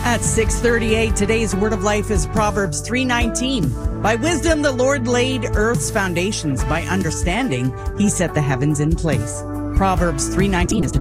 At 6:38, today's word of life is Proverbs 3:19. By wisdom the Lord laid earth's foundations. By understanding he set the heavens in place. Proverbs 3:19 is